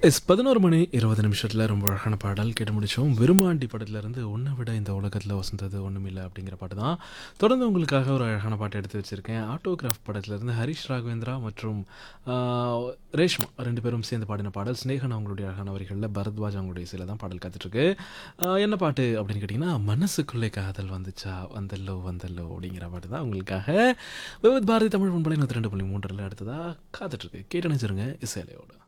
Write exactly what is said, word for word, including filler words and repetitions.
S பதினொரு மணி இருபது நிமிஷத்தில் ரொம்ப அழகான பாடல் கேட்டு முடித்தோம். விருமாண்டி படத்துலேருந்து உன்னை விட இந்த உலகத்தில் வசந்தது ஒன்றுமில்லை அப்படிங்கிற பாட்டு தான். தொடர்ந்து உங்களுக்காக ஒரு அழகான பாட்டு எடுத்து வச்சுருக்கேன். ஆட்டோகிராஃப் படத்துலேருந்து ஹரிஷ் ராகவேந்திரா மற்றும் ஆ, ரேஷ்மா ரெண்டு பேரும் சேர்ந்து பாடின பாடல். ஸ்னேகன் அவங்களுடைய அழகான வரிகளில் பரத்வாஜ் அவங்களுடைய இசையில் தான் பாடல் காத்துட்ருக்கு. என்ன பாட்டு அப்படின்னு கேட்டிங்கன்னா, மனசுக்குள்ளே காதல் வந்துச்சா வந்தல்லோ வந்தல்லோ அப்படிங்கிற பாட்டு தான் உங்களுக்காக. விவித் பாரதி தமிழ் பண்பலை நூற்றி ரெண்டு புள்ளி மூன்றில் அடுத்ததாக காத்துட்ருக்கு. கேட்டு நினச்சிருங்க இசையிலையோடு.